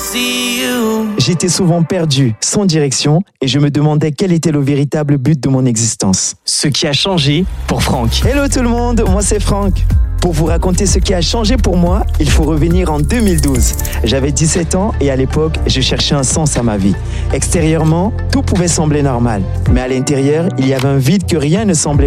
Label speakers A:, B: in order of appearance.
A: see you.
B: J'étais souvent perdu, sans direction, et je me demandais quel était le véritable but de mon existence.
C: Ce qui a changé pour Franck.
B: Hello tout le monde, moi c'est Franck. Pour vous raconter ce qui a changé pour moi, il faut revenir en 2012. J'avais 17 ans et à l'époque, je cherchais un sens à ma vie. Extérieurement, tout pouvait sembler normal. Mais à l'intérieur, il y avait un vide que rien ne semblait